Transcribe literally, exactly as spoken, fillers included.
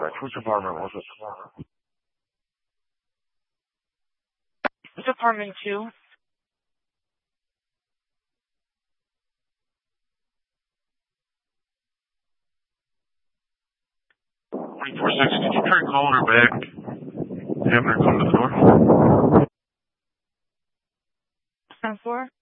back. Whose apartment was it? It's apartment two. twenty-four six, did you try calling her back? Having her come to the door? ten four?